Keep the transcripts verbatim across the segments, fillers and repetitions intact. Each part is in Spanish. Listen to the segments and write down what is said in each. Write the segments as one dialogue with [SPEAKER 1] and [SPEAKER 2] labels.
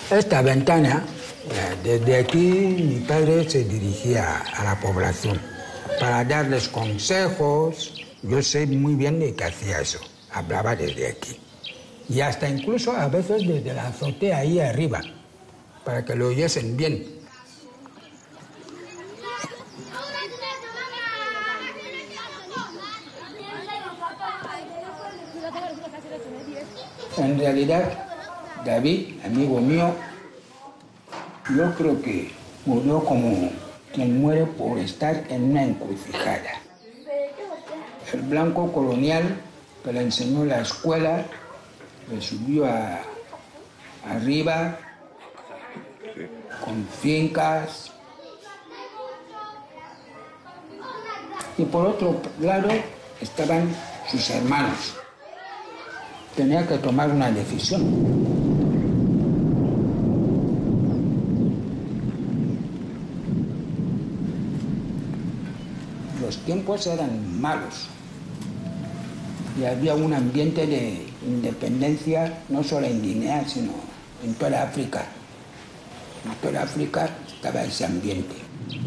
[SPEAKER 1] Esta ventana, desde aquí mi padre se dirigía a la población para darles consejos. Yo sé muy bien de que hacía eso, hablaba desde aquí. Y hasta incluso a veces desde la azotea ahí arriba, para que lo oyesen bien. En realidad, David, amigo mío, yo creo que murió como quien muere por estar en una encrucijada. El blanco colonial que le enseñó la escuela, le subió a, arriba con fincas. Y por otro lado estaban sus hermanos. Tenía que tomar una decisión. Los tiempos eran malos y había un ambiente de independencia no solo en Guinea, sino en toda África. En toda África estaba ese ambiente.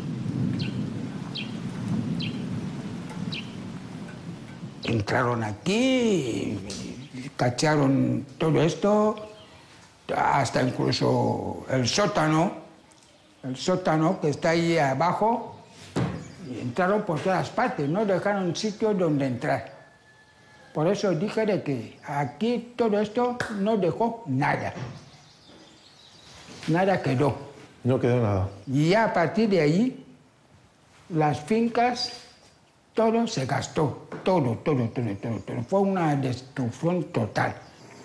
[SPEAKER 1] Entraron aquí, cacharon todo esto, hasta incluso el sótano, el sótano que está ahí abajo, y entraron por todas partes, no dejaron sitio donde entrar. Por eso dije de que aquí todo esto no dejó nada. Nada quedó.
[SPEAKER 2] No quedó nada.
[SPEAKER 1] Y ya a partir de ahí, las fincas, todo se gastó. Todo, todo, todo, todo, todo. Fue una destrucción total.